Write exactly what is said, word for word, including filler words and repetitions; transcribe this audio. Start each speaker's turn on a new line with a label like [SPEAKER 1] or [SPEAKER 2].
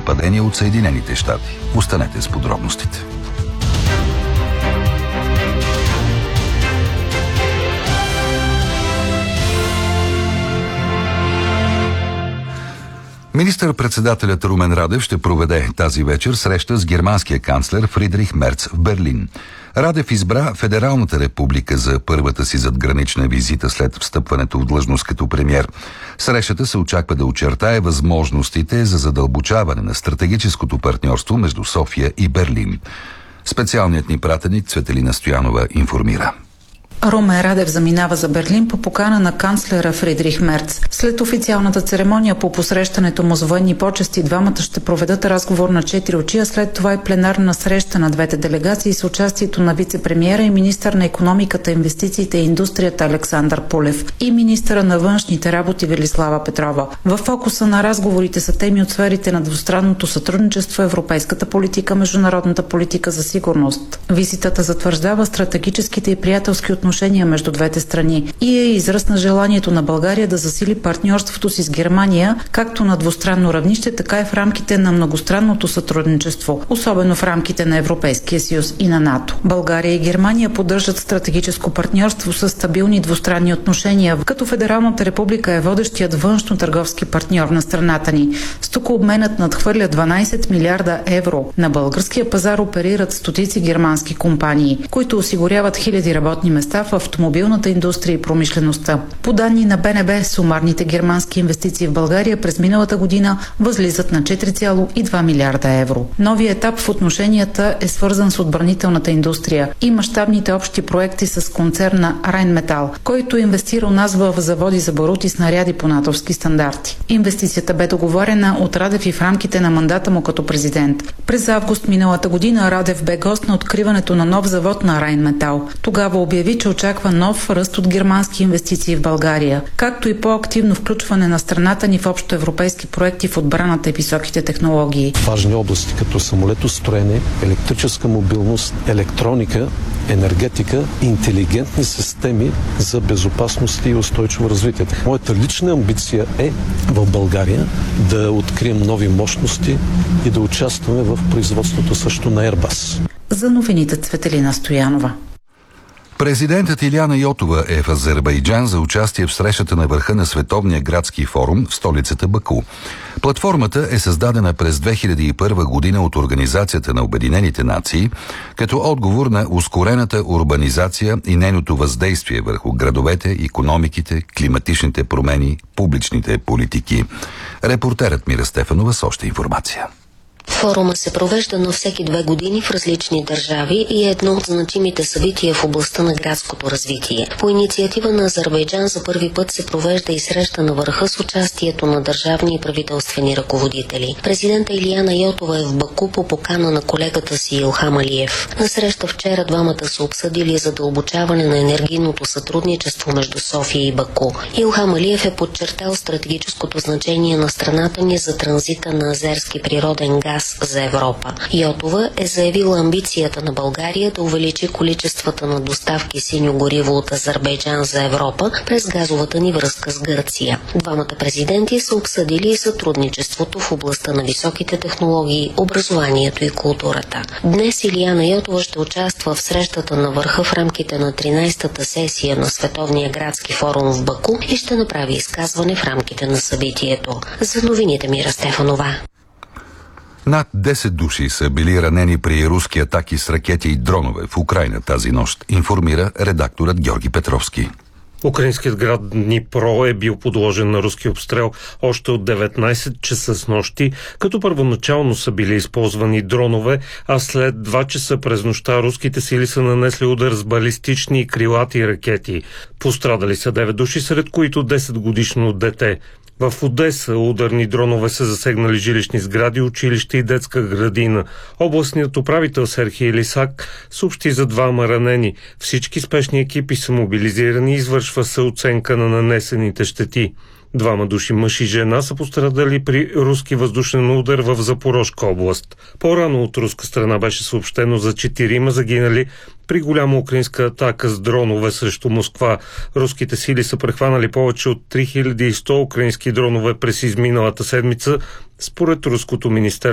[SPEAKER 1] нападение от Съединените щати. Останете с подробностите. Министър-председателят Румен Радев ще проведе тази вечер среща с германския канцлер Фридрих Мерц в Берлин. Радев избра Федералната република за първата си задгранична визита след встъпването в длъжност като премиер. Срещата се очаква да очертае възможностите за задълбочаване на стратегическото партньорство между София и Берлин. Специалният ни пратеник Цветелина Стоянова информира.
[SPEAKER 2] Румен Радев заминава за Берлин по покана на канцлера Фридрих Мерц. След официалната церемония по посрещането му с военни почести, двамата ще проведат разговор на четири очи, а след това и пленарна среща на двете делегации с участието на вице-премиера и министър на икономиката, инвестициите и индустрията Александър Пулев и министъра на външните работи Велислава Петрова. В фокуса на разговорите са теми от сферите на двустранното сътрудничество, европейската политика, международната политика за сигурност. Визитата затвърждава стратегическите и приятелски отношения между двете страни и е израз на желанието на България да засили партньорството си с Германия, както на двустранно равнище, така и в рамките на многостранното сътрудничество, особено в рамките на Европейския съюз и на НАТО. България и Германия поддържат стратегическо партньорство с стабилни двустранни отношения, като Федералната република е водещият външно-търговски партньор на страната ни. Стокообменът надхвърля дванайсет милиарда евро. На българския пазар оперират стотици германски компании, които осигуряват хиляди работни места в автомобилната индустрия и промишлеността. По данни на Б Н Б, сумарните германски инвестиции в България през миналата година възлизат на четири цяло и две милиарда евро. Новият етап в отношенията е свързан с отбранителната индустрия и мащабните общи проекти с концерна Райнметал, който инвестира у нас в заводи за барут и снаряди по натовски стандарти. Инвестицията бе договорена от Радев и в рамките на мандата му като президент. През август миналата година Радев бе гост на откриването на нов завод на Райнметал. Тогава обяви, че очаква нов ръст от германски инвестиции в България, както и по-активно включване на страната ни в общоевропейски проекти в отбраната и високите технологии.
[SPEAKER 3] Важни области като самолетостроене, електрическа мобилност, електроника, енергетика, интелигентни системи за безопасност и устойчиво развитие. Моята лична амбиция е в България да открием нови мощности и да участваме в производството също на Airbus.
[SPEAKER 2] За новините Цветелина Стоянова.
[SPEAKER 1] Президентът Илияна Йотова е в Азербайджан за участие в срещата на върха на Световния градски форум в столицата Баку. Платформата е създадена през две хиляди и първа година от Организацията на Обединените нации като отговор на ускорената урбанизация и нейното въздействие върху градовете, икономиките, климатичните промени, публичните политики. Репортерът Мира Стефанова с още информация.
[SPEAKER 4] Форума се провежда на всеки две години в различни държави и е едно от значимите събития в областта на градското развитие. По инициатива на Азербайджан за първи път се провежда и среща на върха с участието на държавни и правителствени ръководители. Президента Илияна Йотова е в Баку по покана на колегата си Илхам Алиев. На среща вчера двамата са обсъдили задълбочаване на енергийното сътрудничество между София и Баку. Илхам Алиев е подчертал стратегическото значение на страната ни за транзита на азерски природен газ за Европа. Йотова е заявила амбицията на България да увеличи количествата на доставки синьо гориво от Азербайджан за Европа през газовата ни връзка с Гърция. Двамата президенти са обсъдили и сътрудничеството в областта на високите технологии, образованието и културата. Днес Илияна Йотова ще участва в срещата на върха в рамките на тринайсетата сесия на Световния градски форум в Баку и ще направи изказване в рамките на събитието. За новините Мира Стефанова.
[SPEAKER 1] Над десет души са били ранени при руски атаки с ракети и дронове в Украйна тази нощ, информира редакторът Георги Петровски.
[SPEAKER 5] Украинският град Днипро е бил подложен на руски обстрел още от деветнайсет часа с нощи, като първоначално са били използвани дронове, а след два часа през нощта руските сили са нанесли удар с балистични и крилати ракети. Пострадали са девет души, сред които десет годишно дете. В Одеса ударни дронове са засегнали жилищни сгради, училище и детска градина. Областният управител Сергей Лисак съобщи за двама ранени. Всички спешни екипи са мобилизирани и извършва се оценка на нанесените щети. Двама души, мъж и жена, са пострадали при руски въздушен удар в Запорожка област. По-рано от руска страна беше съобщено за четирима загинали при голяма украинска атака с дронове срещу Москва. Руските сили са прехванали повече от три хиляди и сто украински дронове през изминалата седмица, според руското министерство